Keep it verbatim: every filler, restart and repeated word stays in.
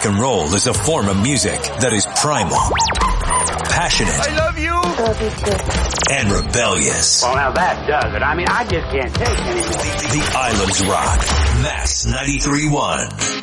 Rock and roll is a form of music that is primal, passionate. I love you. Love you too. And rebellious. Well, now that does it. I mean, I just can't take anymore. The, the Islands Rock. Mass ninety-three point one.